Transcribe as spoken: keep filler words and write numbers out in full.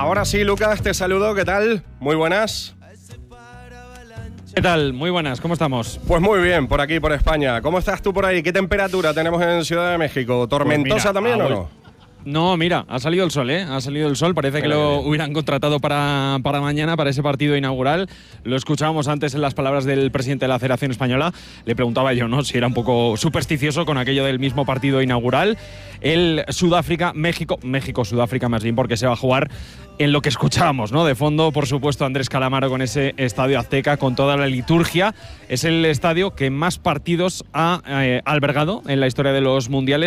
Ahora sí, Lucas, te saludo. ¿Qué tal? Muy buenas. ¿Qué tal? Muy buenas, ¿cómo estamos? Pues muy bien, por aquí, por España. ¿Cómo estás tú por ahí? ¿Qué temperatura tenemos en Ciudad de México? ¿Tormentosa Pues mira, también ah, o no? No, mira, ha salido el sol, ¿eh? Ha salido el sol, parece que lo hubieran contratado para, para mañana, para ese partido inaugural. Lo escuchábamos antes en las palabras del presidente de la Federación Española. Le preguntaba yo, ¿no?, si era un poco supersticioso con aquello del mismo partido inaugural. El Sudáfrica, México, México-Sudáfrica más bien, porque se va a jugar en lo que escuchábamos, ¿no? De fondo, por supuesto, Andrés Calamaro con ese Estadio Azteca, con toda la liturgia. Es el estadio que más partidos ha eh, albergado en la historia de los mundiales.